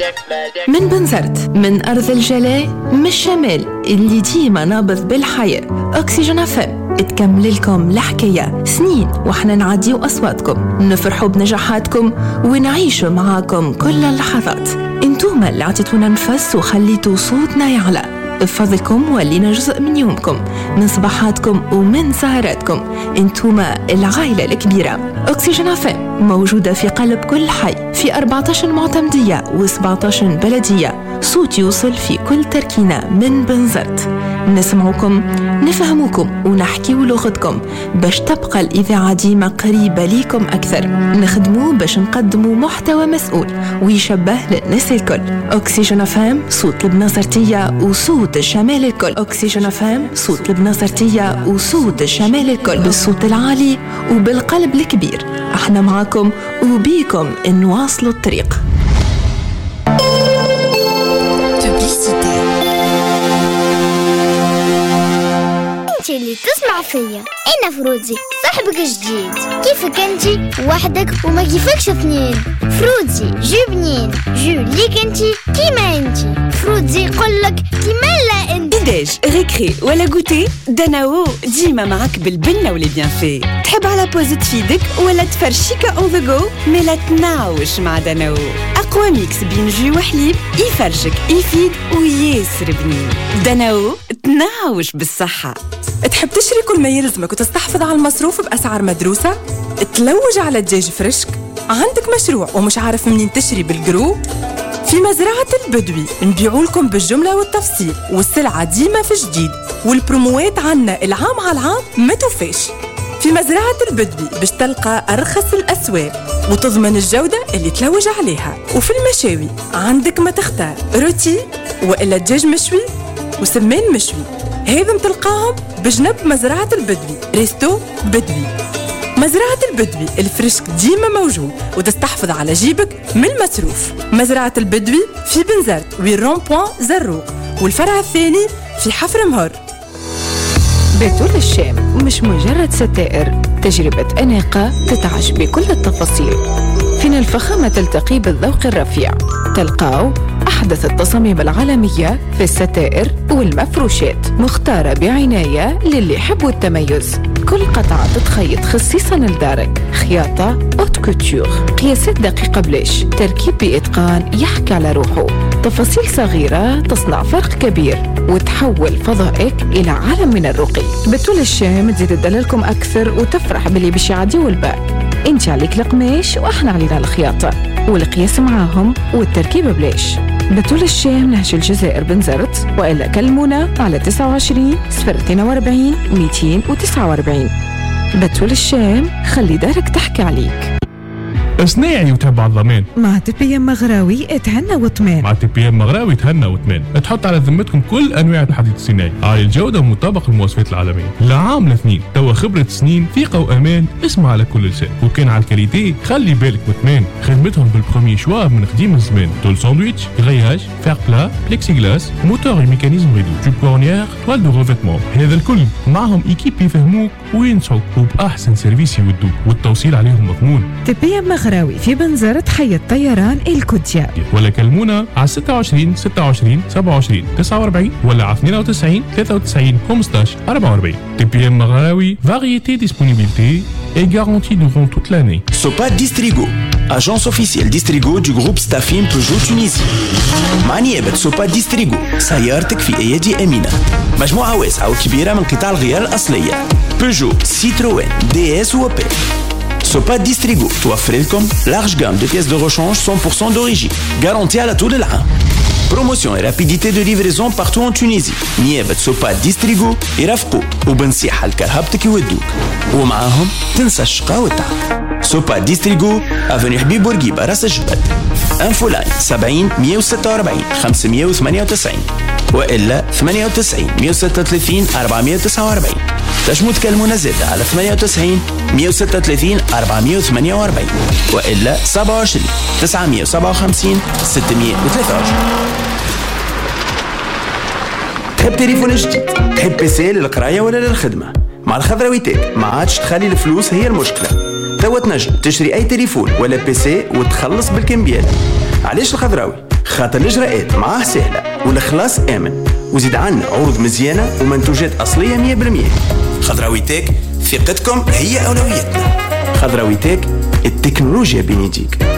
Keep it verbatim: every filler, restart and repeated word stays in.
من بنزرت، من أرض الجلاء، من الشمال اللي ديما نابض بالحياة. أكسجين اف ام تكمل لكم الحكاية سنين وإحنا نعديو أصواتكم، نفرحوا بنجاحاتكم ونعيشوا معاكم كل اللحظات. انتوما اللي عطيتونا نفس وخليتوا صوتنا يعلى. بفضلكم ولينا جزء من يومكم، من صباحاتكم ومن سهراتكم. انتوما العائلة الكبيرة. أكسجين اف ام موجودة في قلب كل حي، في أربعة عشر معتمدية و17 بلدية. صوت يوصل في كل تركينة من بنزرت. نسمعكم، نفهموكم ونحكيو لغتكم باش تبقى الإذاعة ديما قريبة ليكم أكثر. نخدمو باش نقدمو محتوى مسؤول ويشبه للناس الكل. أكسجين اف ام صوت البنزرتية وصوت الشمال الكل. أكسجين اف ام صوت البنزرتية وصوت الشمال الكل، بالصوت العالي وبالقلب الكبير. احنا معاكم وبيكم نواصلوا الطريق. اللي تسمع فيا انا فروزي صاحبك جديد. كيفك انتي وحدك وما كيفكش اثنين؟ فروزي جو بنين، جو ليك انتي كيما انتي. فروزي يقولك كيما لا انت. ديج ريكري ولا غوتي، داناو ديما معك بالبنة واللي بيان في. تحب على بوز تفيدك ولا تفرشيكا اون ذا جو؟ مي لا تناوش مع داناو. اقوى ميكس بين جو وحليب يفرشك يفيد وياسر بنين. داناو تناوش بالصحة. تحب تشري كل ما يلزمك وتستحفظ على المصروف بأسعار مدروسة؟ تلوج على الدجاج فريشك؟ عندك مشروع ومش عارف منين تشري بالجرو؟ في مزرعة البدوي نبيعوا لكم بالجملة والتفصيل، والسلعة ديما في جديد، والبروموات عنا العام على العام ما توفاش. في مزرعة البدوي باش تلقى أرخص الأسواق وتضمن الجودة اللي تلوج عليها. وفي المشاوي عندك ما تختار، روتي وإلا دجاج مشوي وسمان مشوي، هذم تلقاهم بجنب مزرعة البدوي. ريستو بدوي. مزرعة البدوي الفريشك ديما موجود وتستحفظ على جيبك من المصروف. مزرعة البدوي في بنزرت وين رون بوان زروق، والفرع الثاني في حفر مهر. بتول الشام مش مجرد ستائر، تجربة أناقة تتعش بكل التفاصيل. فينا الفخامة تلتقي بالذوق الرفيع. تلقاو أحدث التصاميم العالمية في الستائر والمفروشات، مختارة بعناية للي يحبوا التميز. كل قطعة تتخيط خصيصاً لدارك، خياطة أوت كوتور، قياسات دقيقة بلاش، تركيب بإتقان يحكي على روحه. تفاصيل صغيرة تصنع فرق كبير وتحول فضائك إلى عالم من الرقي. بتول الشام تزيد تدللكم أكثر وتفرح باللي باش يعديو الباء. انت عليك القماش واحنا علينا الخياطة والقياس معاهم والتركيب بلاش. بتول الشام نهج الجزائر بنزرت، وإلا كلمونا على تسعة وعشرين صفر اثنين وأربعين مئتين وتسعة وأربعين. بتول الشام خلي دارك تحكي عليك. صناعي وتهب على الضمان مع تي بي ام مغراوي تهنى وطمان. مع تي بي ام مغراوي تهنى وطمان. تحط على ذمتكم كل انواع الحديد الصناعي عالي الجوده ومطابق للمواصفات العالميه. لعام لاثنين توا خبره سنين، ثقه وامان. اسمع على كل لسان. وكان على الكاليتي خلي بالك وطمان. خدمتهم بالبرومي شوا من قديم الزمان. تول ساندويتش، غرياج، فير بلا، بليكسي غلاس، موتور ميكانيزم ريدو، جوب كورنيير، توال دو ريفيتمون. هذا الكل معهم ايكيب يفهموك وينصحوك وباحسن سيرفيس يودوك، والتوصيل عليهم مضمون. تي بي ام مغراوي في بنزرت حي الطيران الكوتيا، ولا كلمونا على ستة وعشرين ستة وعشرين سبعة وعشرين تسعة وأربعين ولا على اثنين وتسعين ثلاثة وتسعين خمسطاش أربعة وأربعين. تي بي ام مغراوي، variété, disponibilité et garantie durant toute l'année. Sopa Distrigo, agence officielle Distrigo du groupe Stafim Peugeot Tunisie. مع نيابة سوبا ديستريغو سيارتك في أيدي أمينة. مجموعة واسعة وكبيرة من قطع الغيار الأصلية بيجو، سيتروين، دي اس وبي. سوبا ديستريغو توفر لكم لارج جام دو بيس دو rechange cent pour cent d'origine garantie على طول العام. Promotion et rapidité de livraison partout en Tunisie. نيابة سوبا ديستريغو يرافقوك وبنصيحة لكرهبتك يودوك، ومعاهم تنسى الشقا والتعب. سوبا ديستريغو افني حبيب بورقيبة راس الجبل. انفو لاين سبعين مية وستة وأربعين خمسمية وثمانية وتسعين وإلا ثمانية وتسعين مية وستة وثلاثين أربعمية وتسعة وأربعين. تجمو تكلمونا زادة على ثمانية وتسعين مية وستة وثلاثين أربعمية وثمانية وأربعين وإلا سبعة وعشرين تسعمية وسبعة وخمسين ستمية وثلاثة وعشرين. تحب تليفون جديد؟ تحب بيسي للقراية ولا للخدمة؟ مع الخضرويتات ما عادش تخلي الفلوس هي المشكلة. توا تنجم تشري أي تليفون ولا بيسي وتخلص بالكمبيال. علاش الخضراوي؟ خاطر الإجراءات معاه سهلة والإخلاص آمن، وزيد عنا عروض مزيانة ومنتوجات أصلية مية بالمية. خضراويتك ثقتكم هي أولويتنا. خضراويتك التكنولوجيا بين يديك.